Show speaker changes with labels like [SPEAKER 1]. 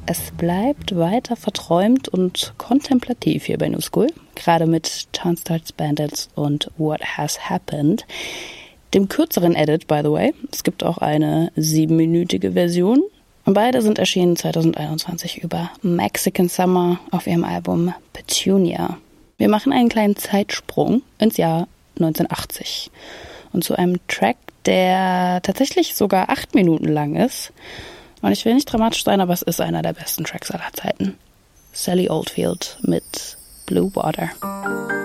[SPEAKER 1] es bleibt weiter verträumt und kontemplativ hier bei New School, gerade mit Turnstiles, Bandits und What Has Happened. Dem kürzeren Edit, by the way. Es gibt auch eine 7-minütige Version. Und beide sind erschienen 2021 über Mexican Summer auf ihrem Album Petunia. Wir machen einen kleinen Zeitsprung ins Jahr 1980 und zu einem Track, der tatsächlich sogar 8 Minuten lang ist. Und ich will nicht dramatisch sein, aber es ist einer der besten Tracks aller Zeiten. Sally Oldfield mit Blue Water.